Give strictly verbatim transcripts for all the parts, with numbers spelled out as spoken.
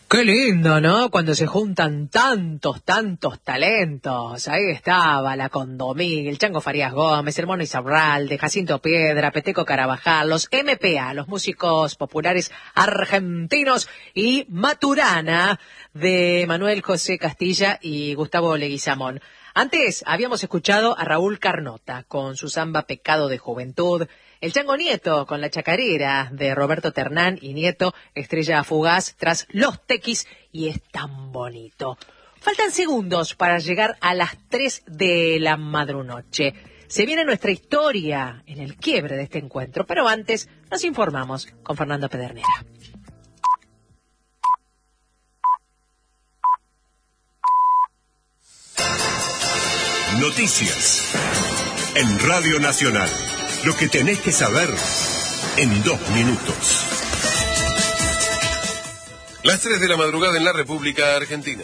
Qué lindo, ¿no? Cuando se juntan tantos, tantos talentos. Ahí estaba la Condomí, el Chango Farías Gómez, el Mono Isaurralde, Jacinto Piedra, Peteco Carabajal, los M P A, los músicos populares argentinos, y Maturana de Manuel José Castilla y Gustavo Leguizamón. Antes habíamos escuchado a Raúl Carnota con su samba Pecado de Juventud, el Chango Nieto con La Chacarera de Roberto Ternán y Nieto, Estrella Fugaz tras Los Tequis y Es Tan Bonito. Faltan segundos para llegar a las tres de la madrunoche. Se viene nuestra historia en el quiebre de este encuentro, pero antes nos informamos con Fernando Pedernera. Noticias en Radio Nacional. Lo que tenés que saber en dos minutos. Las tres de la madrugada en la República Argentina.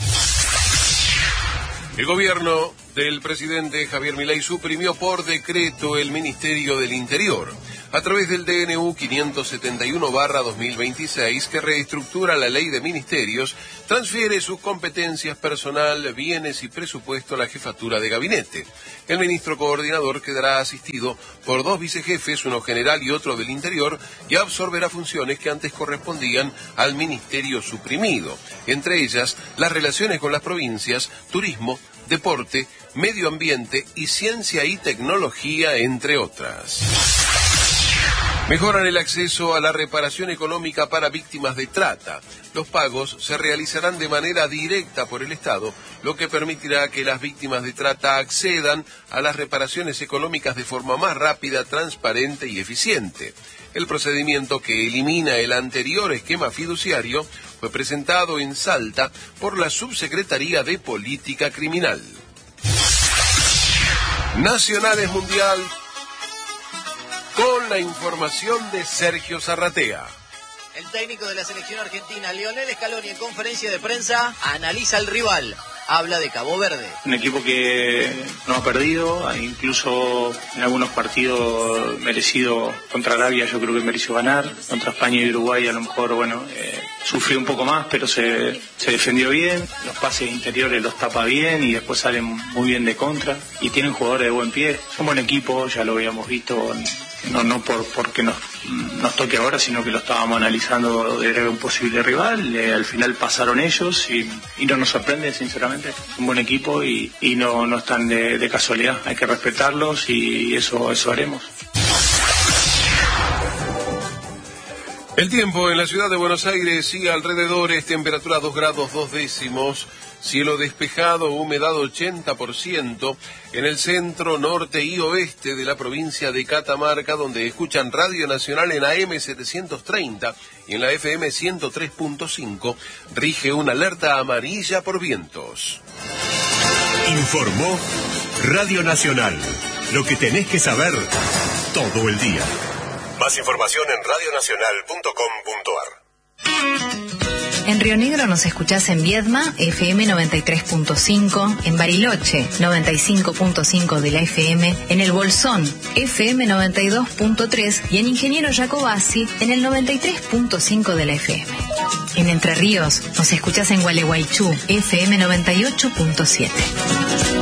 El gobierno del presidente Javier Milei suprimió por decreto el Ministerio del Interior a través del D N U quinientos setenta y uno barra dos mil veintiséis, que reestructura la ley de ministerios, transfiere sus competencias, personal, bienes y presupuesto a la jefatura de gabinete. El ministro coordinador quedará asistido por dos vicejefes, uno general y otro del Interior, y absorberá funciones que antes correspondían al ministerio suprimido, entre ellas las relaciones con las provincias, turismo, deporte, medio ambiente y ciencia y tecnología, entre otras. Mejoran el acceso a la reparación económica para víctimas de trata. Los pagos se realizarán de manera directa por el Estado, lo que permitirá que las víctimas de trata accedan a las reparaciones económicas de forma más rápida, transparente y eficiente. El procedimiento, que elimina el anterior esquema fiduciario, fue presentado en Salta por la Subsecretaría de Política Criminal. Nacionales Mundial, con la información de Sergio Zarratea. El técnico de la selección argentina, Lionel Scaloni, en conferencia de prensa, analiza al rival. Habla de Cabo Verde. Un equipo que no ha perdido, incluso en algunos partidos merecido. Contra Arabia yo creo que mereció ganar. Contra España y Uruguay a lo mejor, bueno, eh, sufrió un poco más, pero se, se defendió bien. Los pases interiores los tapa bien y después salen muy bien de contra. Y tienen jugadores de buen pie. Son buen equipo, ya lo habíamos visto. No, no por porque nos, nos toque ahora, sino que lo estábamos analizando de un posible rival. Eh, al final pasaron ellos y, y no nos sorprende, sinceramente. Un buen equipo y, y no, no están de, de casualidad. Hay que respetarlos y eso, eso haremos. El tiempo en la ciudad de Buenos Aires y alrededores: temperatura dos grados dos décimos, cielo despejado, humedad ochenta por ciento, en el centro, norte y oeste de la provincia de Catamarca, donde escuchan Radio Nacional en A M setecientos treinta y en la F M ciento tres punto cinco, rige una alerta amarilla por vientos. Informó Radio Nacional. Lo que tenés que saber todo el día. Más información en radio nacional punto com punto a r. En Río Negro nos escuchás en Viedma, F M noventa y tres punto cinco, en Bariloche, noventa y cinco punto cinco de la F M, en El Bolsón, F M noventa y dos punto tres y en Ingeniero Jacobasi, en el noventa y tres punto cinco de la F M. En Entre Ríos nos escuchás en Gualeguaychú, F M noventa y ocho punto siete.